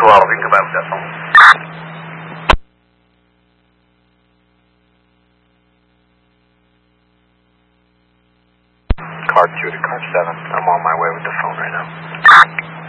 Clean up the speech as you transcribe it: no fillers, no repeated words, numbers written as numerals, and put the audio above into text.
12, you can come out with that phone. Car 2 to car 7. I'm on my way with the phone right now.